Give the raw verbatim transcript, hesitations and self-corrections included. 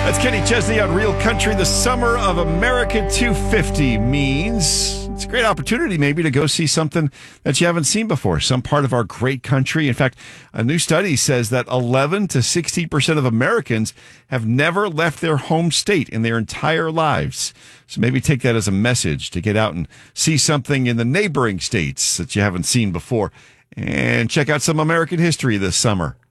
That's Kenny Chesney on Real Country. The Summer of America two fifty means it's a great opportunity maybe to go see something that you haven't seen before, some part of our great country. In fact, a new study says that eleven to sixty percent of Americans have never left their home state in their entire lives. So maybe take that as a message to get out and see something in the neighboring states that you haven't seen before and check out some American history this summer.